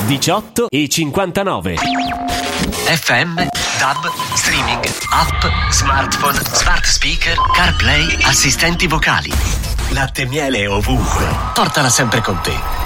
18 e 59. FM, DAB, streaming, app, smartphone, smart speaker, CarPlay, assistenti vocali. Latte e miele ovunque. Portala sempre con te.